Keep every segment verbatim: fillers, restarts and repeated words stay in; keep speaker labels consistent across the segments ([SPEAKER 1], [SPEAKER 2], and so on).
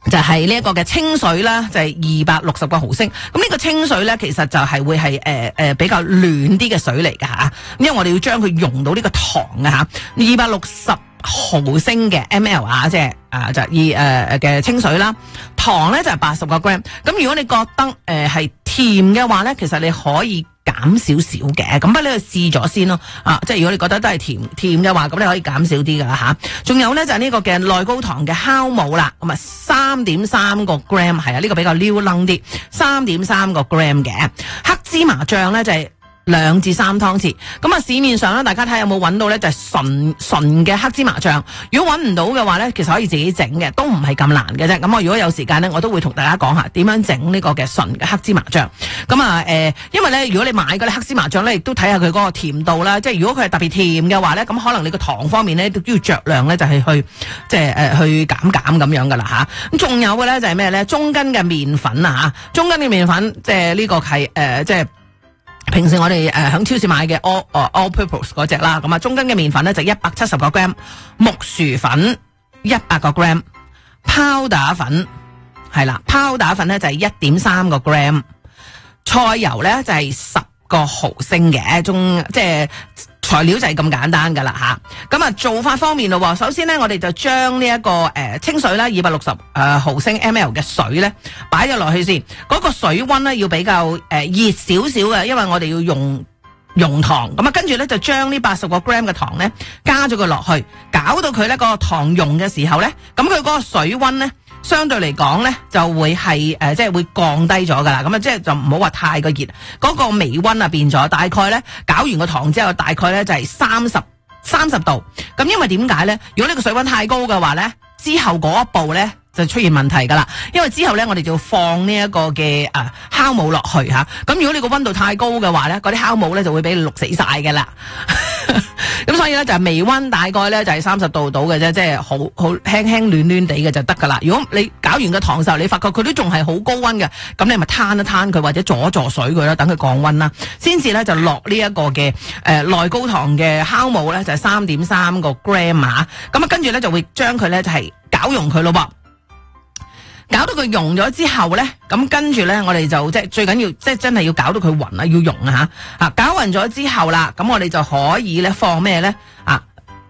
[SPEAKER 1] 就係呢一個嘅清水啦，就係二百六十個毫升。咁呢個清水咧，其實就係會係誒誒比較暖啲嘅水嚟㗎吓，因為我哋要將佢溶到呢個糖啊吓，二百六十毫升嘅 ml 啊，即係啊就二誒嘅清水啦，糖咧就係八十個 gram。咁如果你覺得誒係、呃、甜嘅話咧，其實你可以減少少嘅，咁不過你去試咗先咯，啊，即係如果你覺得都係甜甜嘅話，咁你可以減少啲噶啦吓。仲有咧就係、是、呢個嘅內高糖嘅酵母啦，咁啊三點三個 gram 係啊，呢、這個比較溜楞啲，三點三個 gram 嘅黑芝麻醬咧就係、是。兩至三湯匙，咁啊市面上咧，大家睇下有冇揾到咧，就係純純嘅黑芝麻醬。如果揾唔到嘅話咧，其實可以自己整嘅，都唔係咁難嘅啫。咁我如果有時間咧，我都會同大家講下點樣整呢個嘅純嘅黑芝麻醬。咁啊誒，因為咧，如果你買嗰啲黑芝麻醬咧，亦都睇下佢嗰個甜度啦。即係如果佢係特別甜嘅話咧，咁可能你個糖方面咧都要酌量咧，就係去即係誒去減減咁樣噶啦吓。咁仲有嘅咧就係咩咧？中筋嘅麵粉啊吓，中筋嘅麵粉即係呢個係誒、呃、即係。平時我哋誒喺超市買嘅 all all purpose 嗰隻啦，咁啊中筋嘅麵粉咧就一百七十個 gram， 木薯粉一百個 gram， 泡打粉係啦，泡打粉咧就係一點三個 gram， 菜油咧就係十個毫升嘅，中即係材料就係咁簡單噶啦吓。咁啊做法方面咯，首先咧我哋就將呢一個誒、呃、清水啦，二百六十誒毫升 ml 嘅水咧擺咗落去先，嗰、那個水溫咧要比較誒熱少少嘅，因為我哋要用用糖。咁啊跟住咧就將呢八十個 gram 嘅糖咧加咗佢落去，搞到佢咧個糖溶嘅時候咧，咁佢嗰個水溫咧相對嚟講咧就會係誒、呃、即係會降低咗噶啦。咁啊即係就唔好話太過熱，嗰、那個微溫啊變咗，大概咧搞完個糖之後，大概咧就係三十三十度。咁因為點解咧？如果呢個水溫太高嘅話咧，之後嗰一步咧就出現問題噶啦。因為之後咧我哋就要放呢一個嘅誒酵母落去吓。咁如果你個溫度太高嘅話咧，嗰啲酵母咧就會俾你淥死晒噶啦。咁所以咧就係微溫，大概咧就係三十度到嘅啫，即係好好輕輕暖暖地嘅就得噶啦。如果你搞完個糖時候，你發覺佢都仲係好高溫嘅，咁你咪攤一攤佢，或者助一助水佢啦，等佢降溫啦，先至咧就落呢一個嘅誒內高糖嘅酵母咧就係三點三個 gram 啊。咁啊跟住咧就會將佢咧就係攪溶佢咯噃。搞到佢溶咗之後咧，咁跟住咧，我哋就即係最緊要，即係真係要搞到佢匀啊，要溶啊吓，啊搞匀咗之後啦，咁我哋就可以咧放咩咧啊？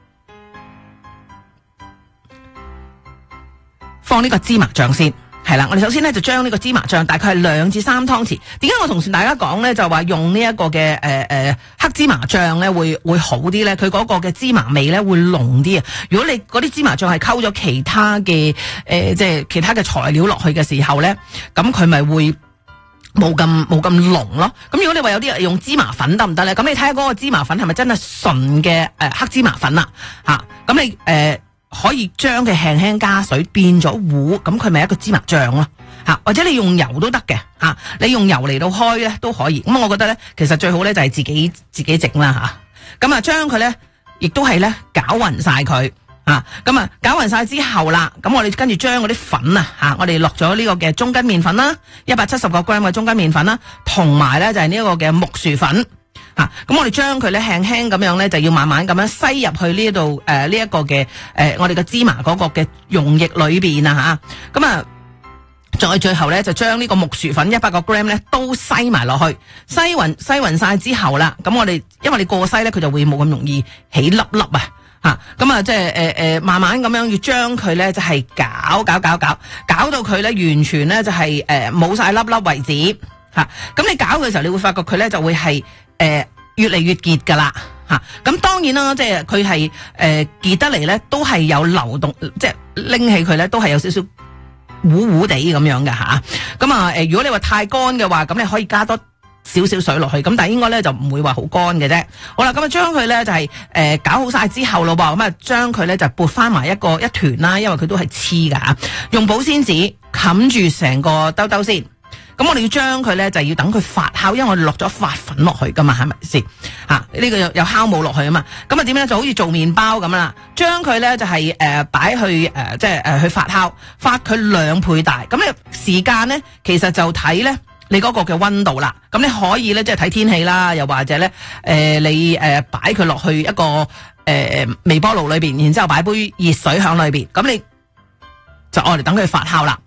[SPEAKER 1] 放呢個芝麻醬先。係啦，我哋首先咧就將呢個芝麻醬大概係兩至三湯匙。點解我同大家講咧就話用呢一個嘅誒誒黑芝麻醬咧會會好啲咧？佢嗰個嘅芝麻味咧會濃啲啊！如果你嗰啲芝麻醬係溝咗其他嘅誒、呃、即係其他嘅材料落去嘅時候咧，咁佢咪會冇咁冇咁濃咯。咁如果你話有啲人用芝麻粉得唔得咧？咁你睇下嗰個芝麻粉係咪真係純嘅誒黑芝麻粉啦？吓、啊，咁你誒。呃可以將佢輕輕加水變咗糊，咁佢咪一個芝麻醬咯吓，或者你用油都得嘅吓，你用油嚟到開咧都可以。咁我覺得咧，其實最好咧就係自己自己整啦吓。咁啊，將佢咧亦都係咧攪勻晒佢啊。咁啊，攪勻晒之後啦，咁我哋跟住將嗰啲粉啊吓，我哋落咗呢個嘅中筋麵粉啦，一百七十個 gram 嘅中筋麵粉啦，同埋咧就係呢一個嘅木薯粉。吓、啊，咁我哋將佢咧輕輕咁樣咧，就要慢慢咁樣篩入去呢度誒呢一個嘅誒、呃、我哋嘅芝麻嗰個嘅溶液裏邊啊吓，咁啊再最後咧就將呢個木薯粉一百個 gram 咧都篩埋落去，篩勻篩勻晒之後啦，咁我哋因為你過篩咧，佢就會冇咁容易起粒粒啊吓，咁啊即係誒誒慢慢咁樣要將佢咧就係攪攪攪攪攪到佢咧完全咧就係誒冇晒粒粒為止吓，咁、啊、你攪嘅時候你會發覺佢咧就會係。誒、呃，越嚟越結噶啦，吓、啊、咁當然啦，即係佢係誒結得嚟咧，都係有流動，即係拎起佢咧，都係有少少糊糊地咁樣嘅吓。咁啊，誒、呃，如果你話太乾嘅話，咁你可以加多少少水落去，咁但係應該咧就唔會話好乾嘅啫。好啦，咁啊將佢咧就係誒搞好晒之後咯噃，咁啊將佢咧就撥翻埋一個一團啦，因為佢都係黐噶吓，用保鮮紙冚住成個兜兜先。咁我哋要將佢咧就要等佢發酵，因為我哋落咗發粉落去噶嘛，係咪先？吓、啊、呢、這個有有酵母落去啊嘛。咁啊點咧就好似做麵包咁啦，將佢咧就係誒擺去誒、呃、即係誒、呃、去發酵，發佢兩倍大。咁你時間咧其實就睇咧你嗰個嘅溫度啦。咁你可以咧即係睇天氣啦，又或者咧誒、呃、你誒擺佢落去一個誒、呃、微波爐裏邊，然之後擺杯熱水響裏邊，咁你就我哋等佢發酵啦。